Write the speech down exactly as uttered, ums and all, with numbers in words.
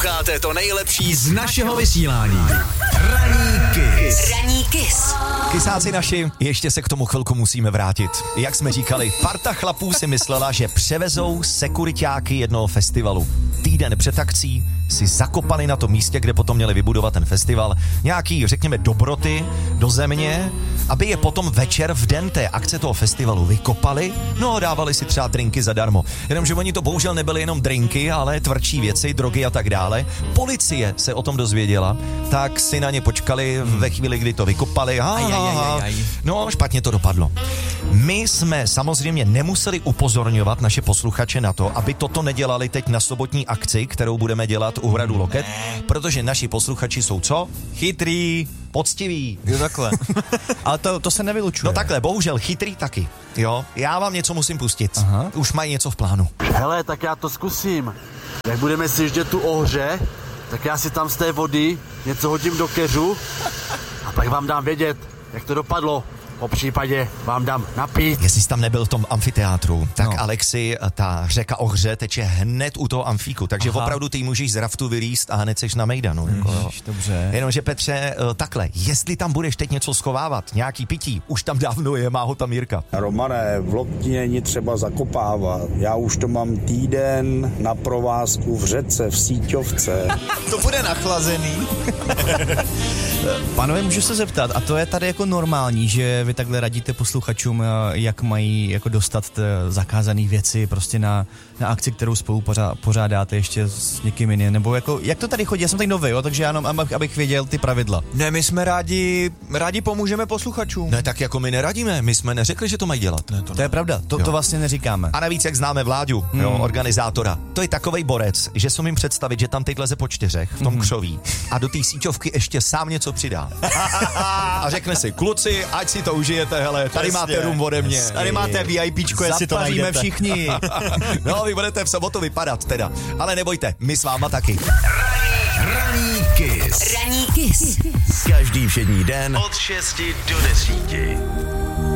Posloucháte to nejlepší z našeho vysílání. Ranní Kiss. Ranní Kiss. Kysáci naši, ještě se k tomu chvilku musíme vrátit. Jak jsme říkali, parta chlapů si myslela, že převezou sekuriťáky jednoho festivalu. Týden před akcí si zakopali na tom místě, kde potom měli vybudovat ten festival, nějaký, řekněme, dobroty do země, aby je potom večer v den té akce toho festivalu vykopali, no a dávali si třeba drinky zadarmo. Jenomže oni to bohužel nebyly jenom drinky, ale tvrdší věci, drogy a tak dále. Policie se o tom dozvěděla, tak si na ně počkali ve chvíli, kdy to vykopali. Ha, ha, ha. No, špatně to dopadlo. My jsme samozřejmě nemuseli upozorňovat naše posluchače na to, aby toto nedělali teď na sobotní akci, kterou budeme dělat u Hradu Loket, protože naši posluchači jsou co? Chytrý, poctiví. Jo, takhle. Ale to, to se nevylučuje. No takhle, bohužel chytrý taky. Jo, já vám něco musím pustit. Aha. Už mají něco v plánu. Hele, tak já to zkusím. Jak budeme sjíždět tu Ohře, tak já si tam z té vody něco hodím do keřu a pak vám dám vědět, jak to dopadlo. Po případě vám dám napít. Jestli jsi tam nebyl v tom amfiteátru, tak No. Alexi, ta řeka Ohře teče hned u toho amfíku, takže Aha. opravdu ty můžeš z raftu vylíst a hned seš na mejdanu. Jako, jo. Ježiš, dobře. Jenomže Petře, takhle, jestli tam budeš teď něco schovávat, nějaký pití, už tam dávno je, má ho tam Jirka. Romane, v Lopti není třeba zakopávat. Já už to mám týden na provázku v řece, v Síťovce. To bude nachlazený. Pánové, můžu se zeptat, a to je tady jako normální, že vy takhle radíte posluchačům, jak mají jako dostat zakázané věci prostě na, na akci, kterou spolu pořá, pořádáte ještě s někým jiným, nebo jako, jak to tady chodí? Já jsem tady nový, jo, takže já jenom, abych věděl ty pravidla. Ne, my jsme rádi, rádi pomůžeme posluchačům. Ne, tak jako my neradíme, my jsme neřekli, že to mají dělat. Ne, to, To je pravda, to, to vlastně neříkáme. A navíc, jak známe Vláďu, hmm. jo, organizátora, to je takovej borec, že si umím představit, že tam teď leze po čtyřech v tom hmm. křoví a do té síťovky ještě sám něco přidá. A řekne si, kluci, ať si to užijete, hele, tady Přesně. máte rum ode mě. Tady máte VIPčko, jestli to Zapaříme najdete. všichni. No, vy budete v sobotu vypadat teda. Ale nebojte, my s váma taky. Ranní Kiss. Ranní Kiss. Každý všední den od šesti do desíti.